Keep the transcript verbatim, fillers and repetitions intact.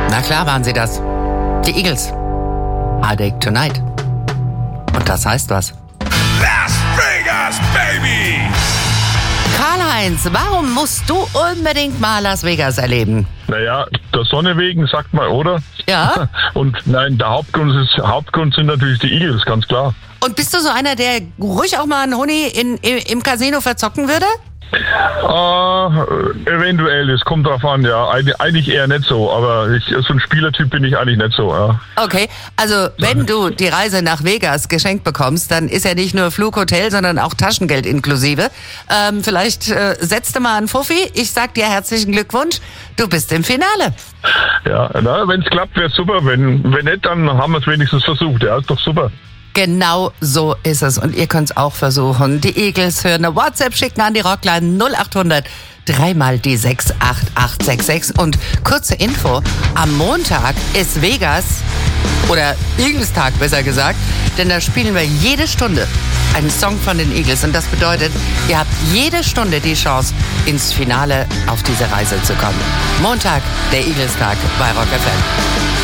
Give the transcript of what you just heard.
Na klar waren sie das. Die Eagles. Headache Tonight. Und das heißt was. Las Vegas, baby! Karl-Heinz, warum musst du unbedingt mal Las Vegas erleben? Naja, der Sonne wegen, sagt man, oder? Ja. Und nein, der Hauptgrund, ist, Hauptgrund sind natürlich die Eagles, ganz klar. Und bist du so einer, der ruhig auch mal einen Huni in, im, im Casino verzocken würde? Äh, eventuell, es kommt drauf an, ja. Eig- eigentlich eher nicht so, aber ich, so ein Spielertyp bin ich eigentlich nicht so, ja. Okay, also wenn du die Reise nach Vegas geschenkt bekommst, dann ist ja nicht nur Flug, Hotel, sondern auch Taschengeld inklusive. Ähm, vielleicht äh, setzt du mal einen Fuffi. Ich sag dir herzlichen Glückwunsch, du bist im Finale. Ja, wenn es klappt, wäre super. Wenn, wenn nicht, dann haben wir es wenigstens versucht. Ja, ist doch super. Genau so ist es und ihr könnt es auch versuchen. Die Eagles hören eine WhatsApp schicken an die Rockline null acht hundert dreimal die sechs acht acht sechs sechs. Und kurze Info, am Montag ist Vegas, oder Eagles-Tag besser gesagt, denn da spielen wir jede Stunde einen Song von den Eagles. Und das bedeutet, ihr habt jede Stunde die Chance, ins Finale auf diese Reise zu kommen. Montag, der Eagles-Tag bei Rock F M.